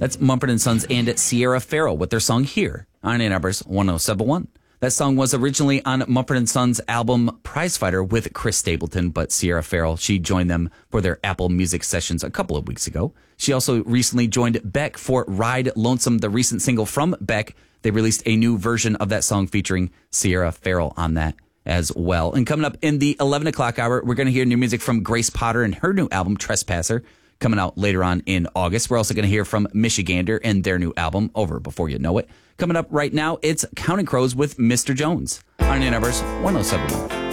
That's Mumford & Sons and Sierra Farrell with their song Here on Ann Arbor's 107.1. That song was originally on Mumford & Sons' album Prizefighter with Chris Stapleton, but Sierra Farrell, she joined them for their Apple Music sessions a couple of weeks ago. She also recently joined Beck for Ride Lonesome, the recent single from Beck. They released a new version of that song featuring Sierra Farrell on that as well. And coming up in the 11 o'clock hour, we're going to hear new music from Grace Potter and her new album, Trespasser, coming out later on in August. We're also going to hear from Michigander and their new album, Over Before You Know It. Coming up right now, it's Counting Crows with Mr. Jones on Ann Arbor's 107.1.